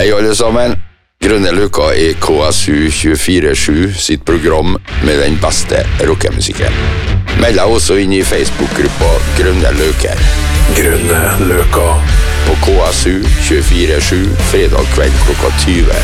Hei alle sammen. Grønne Løka I KSU 24/7 sitt program med den beste rockemusikken. Meld deg også inn I Facebook-gruppa Grønne Løker. Grønne Løka. På KSU 24/7 fredag kveld klokka 20.